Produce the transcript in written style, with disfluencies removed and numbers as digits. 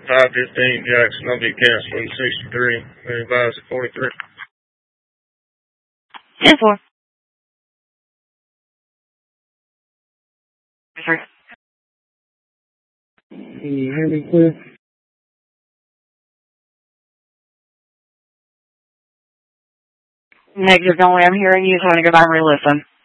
515 Jackson. I'll be canceling 63. They advise at 43. 10-4. Sir. Can you hear me clear? Negative, only I'm hearing you, so I'm going to go back and re-listen.